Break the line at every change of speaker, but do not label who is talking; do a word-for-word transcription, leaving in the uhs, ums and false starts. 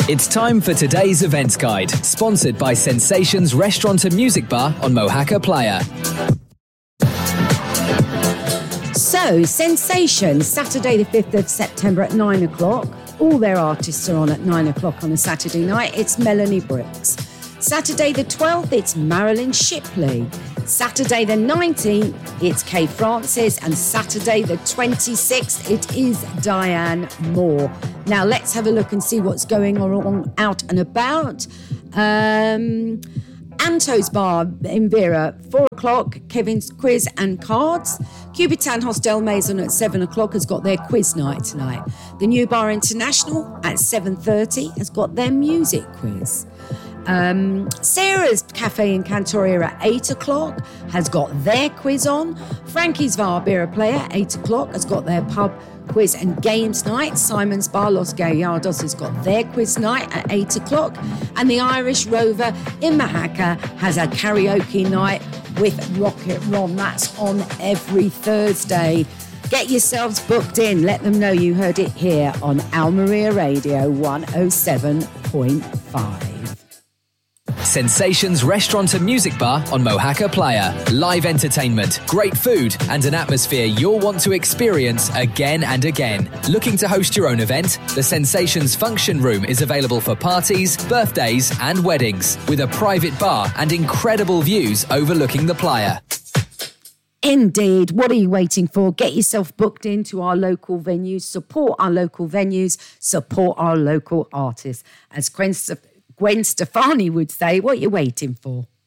It's time for today's events guide, sponsored by Sensations Restaurant and Music Bar on Mohaca Playa.
So, Sensations, Saturday the fifth of September at nine o'clock. All their artists are on at nine o'clock on a Saturday night. It's Melanie Brooks. Saturday the twelfth, it's Marilyn Shipley. Saturday the nineteenth, it's Kay Francis. And Saturday the twenty-sixth, it is Diane Moore. Now, let's have a look and see what's going on out and about. Um... Anto's Bar in Vera, four o'clock, Kevin's Quiz and Cards. Cubitan Hostel Maison at seven o'clock has got their quiz night tonight. The New Bar International at seven thirty has got their music quiz. Um, Sarah's Cafe in Cantoria at eight o'clock has got their quiz on. Frankie's Bar Beer Player, eight o'clock, has got their pub quiz and games night. Simon's Bar Los Gallardos has got their quiz night at eight o'clock. And the Irish Rover in Mohaca has a karaoke night with Rocket Ron. That's on every Thursday. Get yourselves booked in. Let them know you heard it here on Almeria Radio one oh seven point five.
Sensations Restaurant and Music Bar on Mohaca Playa. Live entertainment, great food, and an atmosphere you'll want to experience again and again. Looking to host your own event? The Sensations Function Room is available for parties, birthdays, and weddings, with a private bar and incredible views overlooking the playa.
Indeed. What are you waiting for? Get yourself booked into our local venues. Support our local venues. Support our local artists. As Gwen Gwen Stefani would say, what are you waiting for?